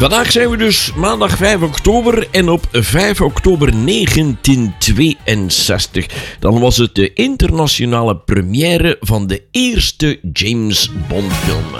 Vandaag zijn we dus maandag 5 oktober en op 5 oktober 1962. Dan was het de internationale première van de eerste James Bond film.